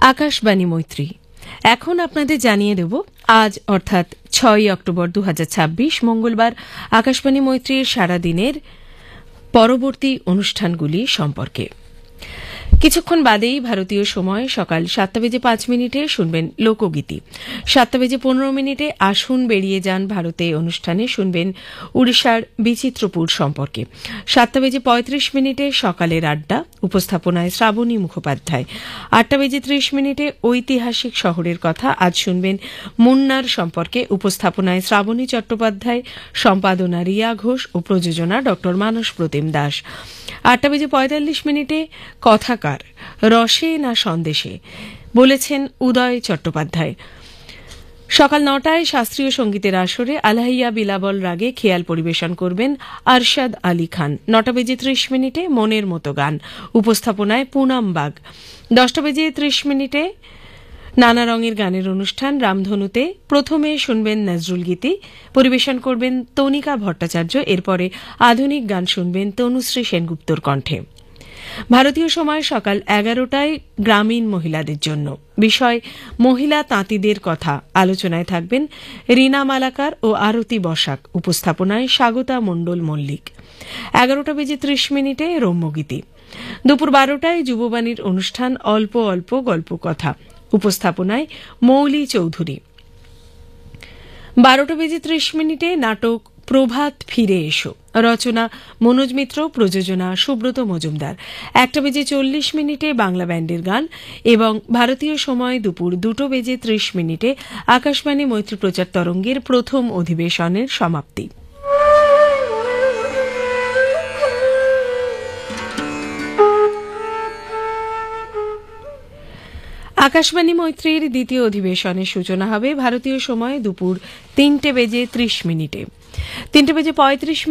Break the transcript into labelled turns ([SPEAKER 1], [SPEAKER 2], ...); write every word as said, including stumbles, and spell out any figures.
[SPEAKER 1] আকাশবাণী মৈত্রী। এখন আপনাদের জানিয়ে দেব আজ অর্থাৎ ছয়ই অক্টোবর দু হাজার ছাব্বিশ মঙ্গলবার আকাশবাণী মৈত্রীর সারাদিনের পরবর্তী অনুষ্ঠানগুলি সম্পর্কে। কিছুক্ষণ বাদেই ভারতীয় সময় সকাল সাতটা বেজে পাঁচ মিনিটে শুনবেন লোকগীতি। সাতটা বেজে পনেরো মিনিটে আসুন বেরিয়ে যান ভারতে অনুষ্ঠানে শুনবেন উড়িষ্যার বিচিত্রপুর সম্পর্কে। সাতটা বেজে পঁয়ত্রিশ মিনিটে সকালের আড্ডা, উপস্থাপনায় শ্রাবণী মুখোপাধ্যায়। আটটা বেজে ত্রিশ মিনিটে ঐতিহাসিক শহরের কথা, আজ শুনবেন মুন্নার সম্পর্কে, উপস্থাপনায় শ্রাবণী চট্টোপাধ্যায়, সম্পাদনা রিয়া ঘোষ ও প্রযোজনা ড মানস প্রতিম দাস। আটটা বেজে পঁয়তাল্লিশ মিনিটে কথাকার, রসে না সন্দেশে, বলেছেন উদয় চট্টোপাধ্যায়। সকাল নটায় শাস্ত্রীয় সঙ্গীতের আসরে আলাহিয়া বিলাবল রাগে খেয়াল পরিবেশন করবেন আরশাদ আলী খান। নটা বেজে ত্রিশ মিনিটে মনের মতো গান, উপস্থাপনায় পুনাম বাগ। দশটা বেজে ত্রিশ মিনিটে নানা রঙের গানের অনুষ্ঠান রামধনুতে প্রথমে শুনবেন নজরুল গীতি, পরিবেশন করবেন তনিকা ভট্টাচার্য। এরপরে আধুনিক গান শুনবেন তনুশ্রী সেনগুপ্তর কণ্ঠে। ভারতীয় সময় সকাল এগারোটায় গ্রামীণ মহিলাদের জন্য, বিষয় মহিলা তাঁতিদের কথা। আলোচনায় থাকবেন রীনা মালাকার ও আরতি বসাক, উপস্থাপনায় স্বাগতা মণ্ডল মল্লিক। এগারোটা বেজে ত্রিশ মিনিটে রম্যগীতি। দুপুর বারোটায় যুববাণীর অনুষ্ঠান অল্প অল্প গল্প কথা, উপস্থাপনায় মৌলি চৌধুরী। বারোটা বেজে ত্রিশ মিনিটে নাটক প্রভাত ফিরে এসো, রচনা মনোজ মিত্র, প্রযোজনা সুব্রত মজুমদার। একটা বেজে চল্লিশ মিনিটে বাংলা ব্যান্ডের গান এবং ভারতীয় সময় দুপুর দুটো বেজে ত্রিশ মিনিটে আকাশবাণী মৈত্রী প্রচার তরঙ্গের প্রথম অধিবেশনের সমাপ্তি। আকাশবাণী মৈত্রীর দ্বিতীয় অধিবেশনের সূচনা হবে ভারতীয় সময় দুপুর তিনটে বেজে ত্রিশ মিনিটে। তিনটে বেজে পঁয়ত্রিশ